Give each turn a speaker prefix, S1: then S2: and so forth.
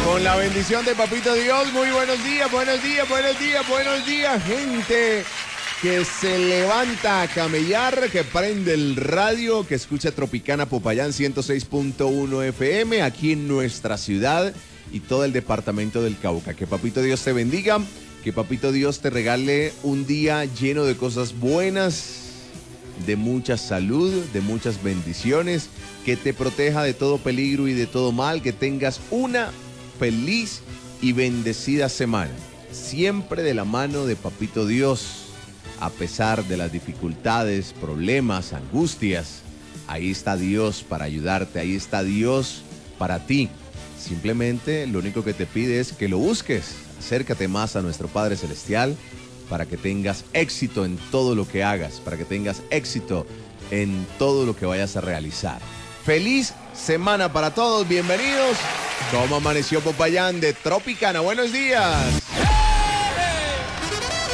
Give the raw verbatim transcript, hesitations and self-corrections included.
S1: Con la bendición de Papito Dios, muy buenos días, buenos días, buenos días, buenos días, gente que se levanta a camellar, que prende el radio, que escucha Tropicana Popayán ciento seis punto uno F M aquí en nuestra ciudad y todo el departamento del Cauca. Que Papito Dios te bendiga, que Papito Dios te regale un día lleno de cosas buenas, de mucha salud, de muchas bendiciones, que te proteja de todo peligro y de todo mal, que tengas una feliz y bendecida semana, siempre de la mano de Papito Dios. A pesar de las dificultades, problemas, angustias, ahí está Dios para ayudarte, ahí está Dios para ti. Simplemente lo único que te pide es que lo busques. Acércate más a nuestro Padre Celestial para que tengas éxito en todo lo que hagas, para que tengas éxito en todo lo que vayas a realizar. Feliz semana para todos, bienvenidos. ¿Cómo amaneció Popayán de Tropicana? Buenos días.